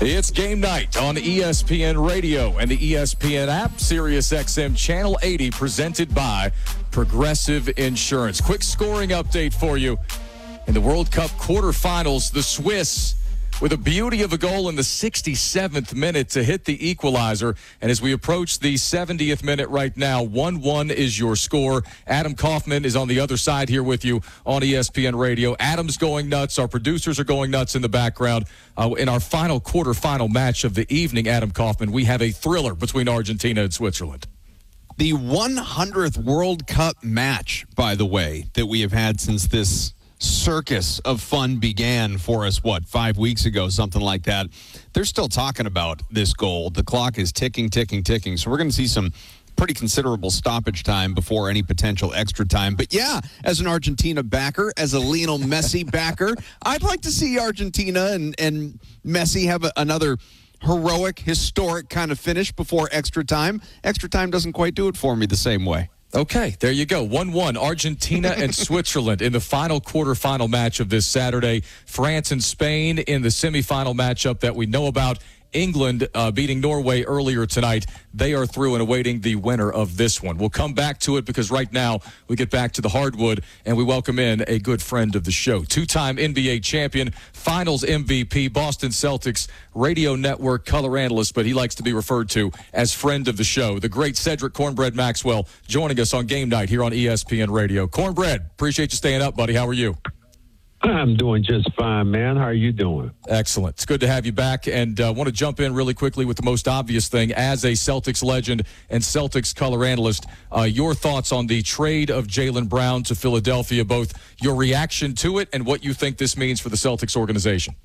It's game night on ESPN Radio and the ESPN app, Sirius XM Channel 80, presented by Progressive Insurance. Quick scoring update for you. In the World Cup quarterfinals, the Swiss, with a beauty of a goal in the 67th minute to hit the equalizer. And as we approach the 70th minute right now, 1-1 is your score. Adam Kaufman is on the other side here with you on ESPN Radio. Adam's going nuts. Our producers are going nuts in the background. In our final quarterfinal match of the evening, Adam Kaufman, we have a thriller between Argentina and Switzerland. The 100th World Cup match, by the way, that we have had since this circus of fun began for us, 5 weeks ago, something like that. They're still talking about this goal. The clock is ticking. So we're going to see some pretty considerable stoppage time before any potential extra time. But yeah, as an Argentina backer, as a Lionel Messi backer, I'd like to see Argentina and Messi have another heroic, historic kind of finish before extra time. Extra time doesn't quite do it for me the same way. Okay, there you go. 1-1, Argentina and Switzerland in the final quarterfinal match of this Saturday. France and Spain in the semifinal matchup that we know about. England beating Norway earlier tonight. They are through and awaiting the winner of this one. We'll come back to it because right now we get back to the hardwood and we welcome in a good friend of the show. Two-time NBA champion, finals MVP, Boston Celtics radio network color analyst, but he likes to be referred to as friend of the show. The great Cedric Cornbread Maxwell joining us on game night here on ESPN Radio. Cornbread, appreciate you staying up, buddy. How are you? I'm doing just fine, man. How are you doing? Excellent. It's good to have you back, and I want to jump in really quickly with the most obvious thing. As a Celtics legend and Celtics color analyst, your thoughts on the trade of Jaylen Brown to Philadelphia, both your reaction to it and what you think this means for the Celtics organization.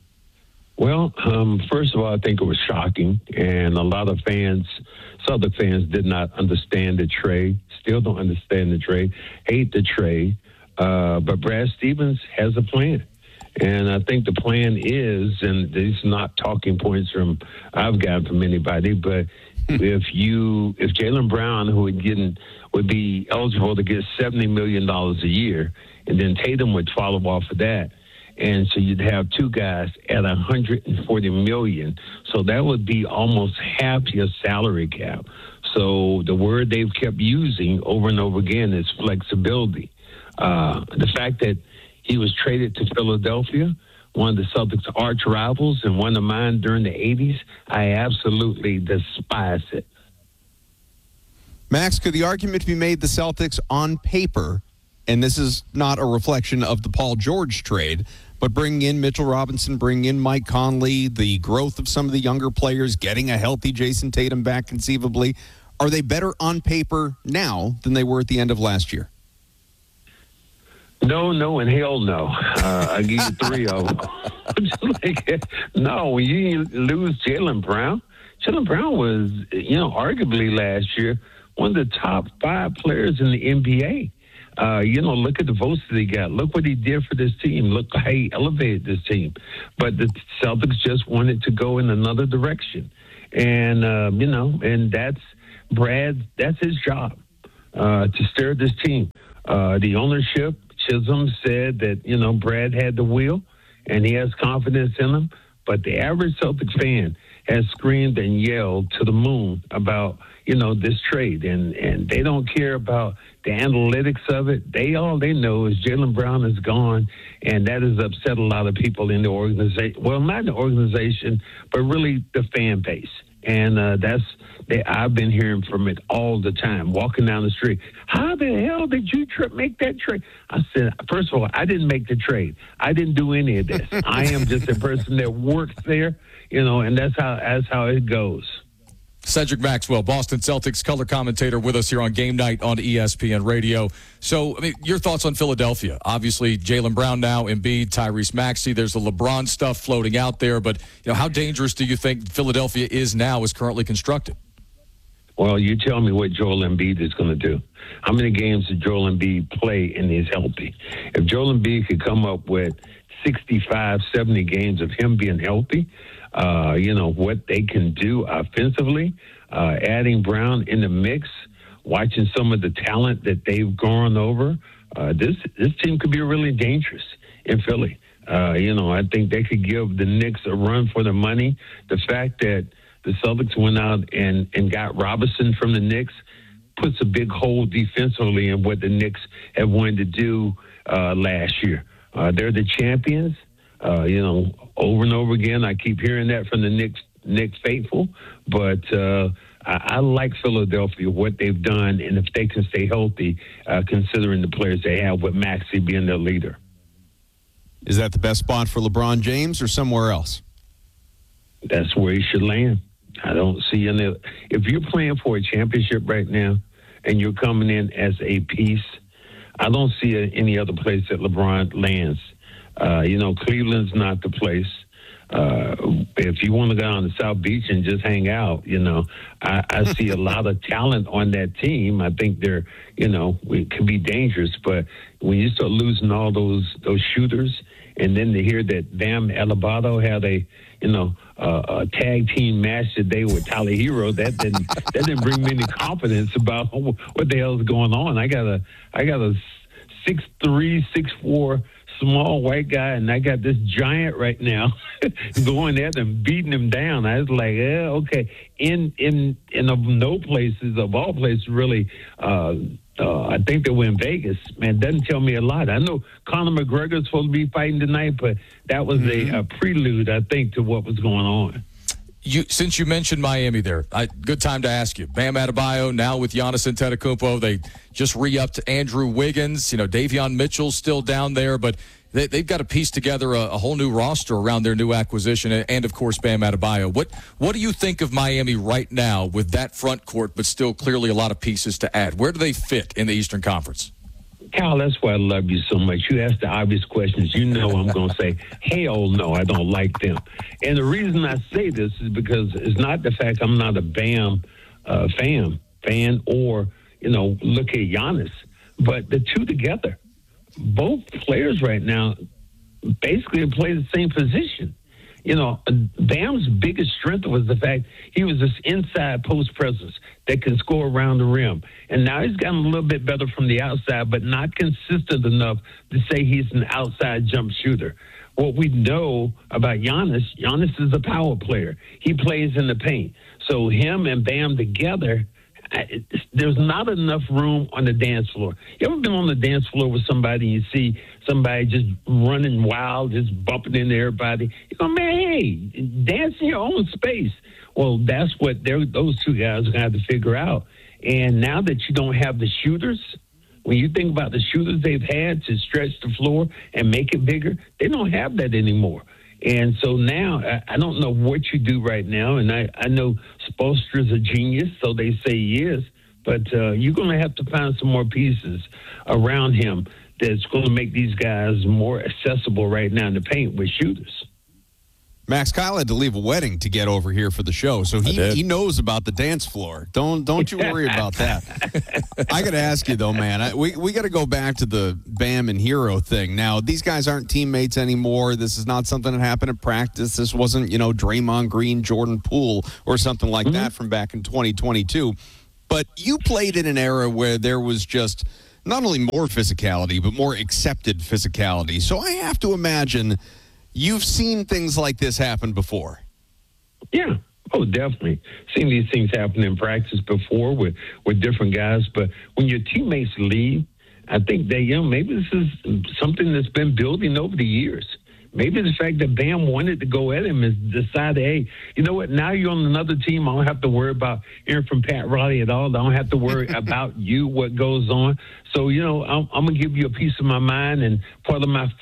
Well, first of all, I think it was shocking, and a lot of fans, Celtics fans, did not understand the trade, still don't understand the trade, hate the trade. But Brad Stevens has a plan. And I think the plan is, and these are not talking points I've gotten from anybody, but if Jaylen Brown, who would be eligible to get $70 million a year, and then Tatum would follow off of that. And so you'd have two guys at $140 million. So that would be almost half your salary cap. So the word they've kept using over and over again is flexibility. The fact that he was traded to Philadelphia, one of the Celtics' arch rivals and one of mine during the 80s, I absolutely despise it. Max, could the argument be made the Celtics on paper, and this is not a reflection of the Paul George trade, but bringing in Mitchell Robinson, bringing in Mike Conley, the growth of some of the younger players, getting a healthy Jason Tatum back conceivably, are they better on paper now than they were at the end of last year? No, and hell no. I give you three of them. No, when you lose Jaylen Brown was, arguably last year, one of the top 5 players in the NBA. Look at the votes that he got. Look what he did for this team. Look how he elevated this team. But the Celtics just wanted to go in another direction. And, and that's his job, to steer this team. The ownership, Chisholm said that, Brad had the wheel and he has confidence in him. But the average Celtics fan has screamed and yelled to the moon about, this trade. And they don't care about the analytics of it. All they know is Jaylen Brown is gone, and that has upset a lot of people in the organization. Well, not the organization, but really the fan base. And I've been hearing from it all the time, walking down the street. How the hell did you make that trade? I said, first of all, I didn't make the trade. I didn't do any of this. I am just a person that works there, and that's how it goes. Cedric Maxwell, Boston Celtics color commentator, with us here on Game Night on ESPN Radio. So, your thoughts on Philadelphia? Obviously, Jaylen Brown now, Embiid, Tyrese Maxey. There's the LeBron stuff floating out there, but how dangerous do you think Philadelphia is now as currently constructed? Well, you tell me what Joel Embiid is going to do. How many games did Joel Embiid play and he's healthy? If Joel Embiid could come up with 65, 70 games of him being healthy, what they can do offensively, adding Brown in the mix, watching some of the talent that they've gone over, this team could be really dangerous in Philly. I think they could give the Knicks a run for their money. The fact that the Celtics went out and got Robinson from the Knicks puts a big hole defensively in what the Knicks have wanted to do last year. They're the champions. Over and over again, I keep hearing that from the Knicks faithful. But I like Philadelphia, what they've done, and if they can stay healthy, considering the players they have with Maxey being their leader. Is that the best spot for LeBron James or somewhere else? That's where he should land. I don't see any. If you're playing for a championship right now and you're coming in as a piece, I don't see any other place that LeBron lands. Cleveland's not the place. If you want to go on the South Beach and just hang out, I see a lot of talent on that team. I think they're, it could be dangerous. But when you start losing all those shooters, and then to hear that Bam Adebayo had a tag team match today with Tyler Hero, that didn't bring me any confidence about what the hell is going on. I got a 6'3", 6'4" small white guy, and I got this giant right now going at him, beating him down. I was like, okay. In of no places, of all places, really, I think they were in Vegas. Man, doesn't tell me a lot. I know Conor McGregor's supposed to be fighting tonight, but that was a prelude, I think, to what was going on. Since you mentioned Miami there, good time to ask you. Bam Adebayo now with Giannis Antetokounmpo. They just re-upped Andrew Wiggins. Davion Mitchell's still down there, but they've got to piece together a whole new roster around their new acquisition and, of course, Bam Adebayo. What do you think of Miami right now with that front court, but still clearly a lot of pieces to add? Where do they fit in the Eastern Conference? Kyle, that's why I love you so much. You ask the obvious questions. I'm going to say, hell no, I don't like them. And the reason I say this is because it's not the fact I'm not a Bam fan or, look at Giannis. But the two together, both players right now basically play the same position. Bam's biggest strength was the fact he was this inside post presence that can score around the rim. And now he's gotten a little bit better from the outside, but not consistent enough to say he's an outside jump shooter. What we know about Giannis is a power player. He plays in the paint. So him and Bam together, there's not enough room on the dance floor. You ever been on the dance floor with somebody and you see somebody just running wild, just bumping into everybody? You go, man, hey, dance in your own space. Well, that's what those two guys are going to have to figure out. And now that you don't have the shooters, when you think about the shooters they've had to stretch the floor and make it bigger, they don't have that anymore. And so now I don't know what you do right now. And I know Spoelstra's a genius, so they say he is. But you're going to have to find some more pieces around him that's going to make these guys more accessible right now in the paint with shooters. Max, Kyle had to leave a wedding to get over here for the show, so he knows about the dance floor. Don't you worry about that. I got to ask you, though, man, we got to go back to the Bam and Hero thing. Now, these guys aren't teammates anymore. This is not something that happened at practice. This wasn't, Draymond Green, Jordan Poole, or something like that from back in 2022. But you played in an era where there was just not only more physicality, but more accepted physicality. So I have to imagine you've seen things like this happen before. Yeah. Oh, definitely. Seen these things happen in practice before with different guys. But when your teammates leave, I think that, maybe this is something that's been building over the years. Maybe the fact that Bam wanted to go at him is decided, hey, you know what? Now you're on another team. I don't have to worry about hearing from Pat Riley at all. I don't have to worry about what goes on. So, I'm going to give you a piece of my mind, and part of my